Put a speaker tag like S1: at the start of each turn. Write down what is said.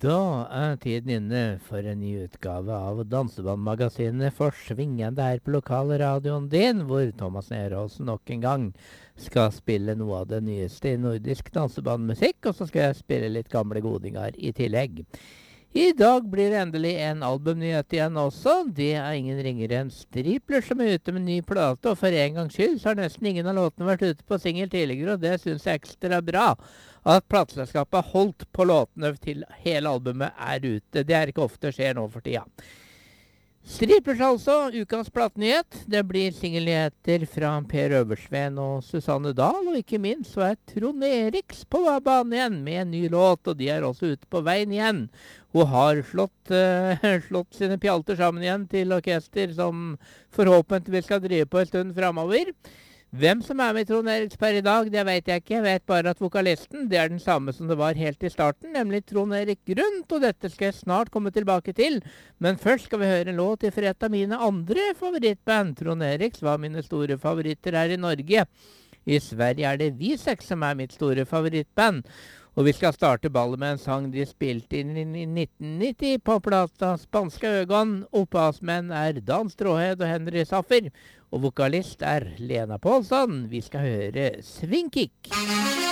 S1: Da er tiden inne for en ny utgave av Dansebandmagasinet for svingende her på lokalradioen din, hvor Thomas Nerholsen nok en gang skal spille noe av det nyeste i nordisk dansebandmusikk, og så skal jeg spille litt gamle godinger i tillegg. I dag blir det endelig en albumnyhet igjen også. Det er ingen ringere enn Stripler som er ute med ny plate, og for en gangs skyld så har nesten ingen av låtene vært ute på singel tidligere, og det synes jeg er ekstra bra. At plateselskapet har holdt på låtene til hele albumet er ute. Det er ikke ofte skjer nå for tida. Striplers altså, ukas platenyhet. Det blir singelnyheter fra Per Øversveen og Susanne Dahl, og ikke minst så er Trond Eriks på banen igjen med en ny låt, og de er også ute på veien igjen. Hun har slått sine pjalter sammen igjen til orkester som forhåpentligvis skal drive på en stund fremover. Hvem som er med i Trond Eriks per i dag, det vet jeg ikke. Jeg vet bare at vokalisten, det er den samme som det var helt i starten, nemlig Trond Erik Grundt, og dette skal jeg snart komme tilbake til. Men først skal vi høre en låt fra et av mine andre favorittband. Trond Eriks var mine store favoritter her i Norge. I Sverige er det V6 som er mitt store favorittband. Og vi skal starte ballet med en sang de spilte inn i 1990 på plata Spanska Ögon. Opphavsmenn er Dan Stråhed og Henry Saffer. Og vokalist er Lena Paulsson. Vi skal høre Swingkick.